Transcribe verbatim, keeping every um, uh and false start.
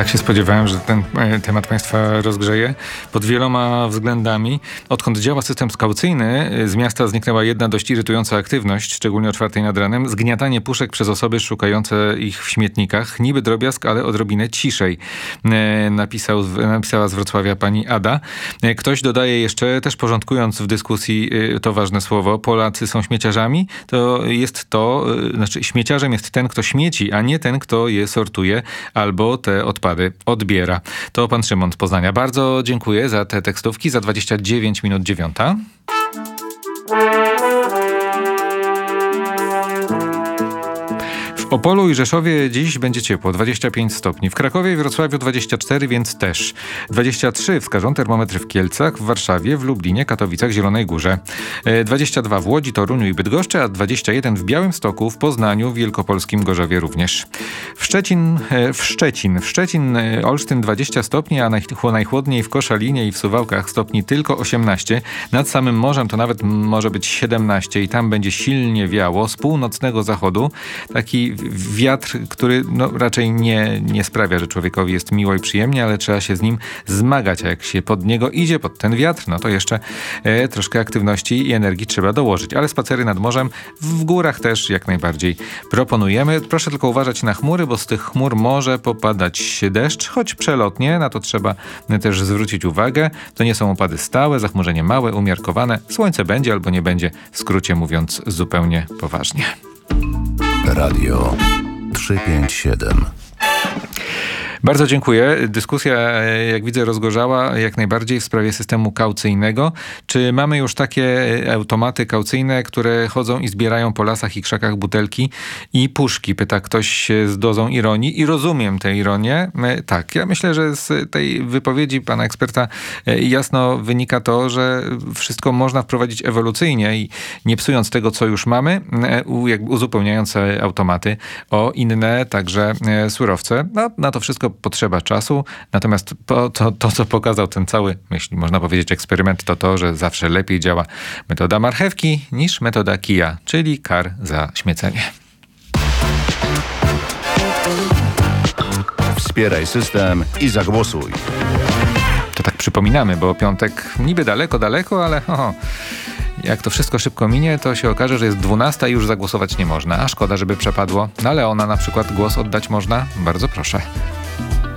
Tak się spodziewałem, że ten temat państwa rozgrzeje pod wieloma względami. Odkąd działa system kaucyjny, z miasta zniknęła jedna dość irytująca aktywność, szczególnie o czwartej nad ranem. Zgniatanie puszek przez osoby szukające ich w śmietnikach. Niby drobiazg, ale odrobinę ciszej. Napisał, napisała z Wrocławia pani Ada. Ktoś dodaje jeszcze, też porządkując w dyskusji to ważne słowo, Polacy są śmieciarzami. To jest to, znaczy śmieciarzem jest ten, kto śmieci, a nie ten, kto je sortuje albo te odpady odbiera. To pan Szymon z Poznania. Bardzo dziękuję za te tekstówki. Za dwadzieścia dziewięć minut dziewiąta. W Opolu i Rzeszowie dziś będzie ciepło, dwadzieścia pięć stopni. W Krakowie i Wrocławiu dwadzieścia cztery, więc też. dwadzieścia trzy wskażą termometry w Kielcach, w Warszawie, w Lublinie, Katowicach, Zielonej Górze. dwadzieścia dwa w Łodzi, Toruniu i Bydgoszczy, a dwadzieścia jeden w Białymstoku, w Poznaniu, w Wielkopolskim Gorzowie również. W Szczecin, w Szczecin, w Szczecin, Olsztyn dwadzieścia stopni, a najchłodniej w Koszalinie i w Suwałkach stopni tylko osiemnaście. Nad samym morzem to nawet może być siedemnaście i tam będzie silnie wiało z północnego zachodu. Taki wiatr, który no, raczej nie, nie sprawia, że człowiekowi jest miło i przyjemnie, ale trzeba się z nim zmagać, a jak się pod niego idzie, pod ten wiatr, no to jeszcze e, troszkę aktywności i energii trzeba dołożyć. Ale spacery nad morzem, w górach też jak najbardziej proponujemy. Proszę tylko uważać na chmury, bo z tych chmur może popadać deszcz, choć przelotnie, na to trzeba też zwrócić uwagę. To nie są opady stałe, zachmurzenie małe, umiarkowane. Słońce będzie albo nie będzie, w skrócie mówiąc zupełnie poważnie. Radio trzysta pięćdziesiąt siedem. Bardzo dziękuję. Dyskusja, jak widzę, rozgorzała jak najbardziej w sprawie systemu kaucyjnego. Czy mamy już takie automaty kaucyjne, które chodzą i zbierają po lasach i krzakach butelki i puszki? Pyta ktoś z dozą ironii i rozumiem tę ironię. Tak, ja myślę, że z tej wypowiedzi pana eksperta jasno wynika to, że wszystko można wprowadzić ewolucyjnie i nie psując tego, co już mamy, jakby uzupełniając automaty o inne także surowce. No, na to wszystko potrzeba czasu, natomiast to, to, to, co pokazał ten cały, jeśli można powiedzieć, eksperyment, to to, że zawsze lepiej działa metoda marchewki niż metoda kija, czyli kar za śmiecenie. Wspieraj system i zagłosuj. To tak przypominamy, bo piątek niby daleko, daleko, ale oho, jak to wszystko szybko minie, to się okaże, że jest dwunasta i już zagłosować nie można. A szkoda, żeby przepadło. Na Leona na przykład głos oddać można? Bardzo proszę.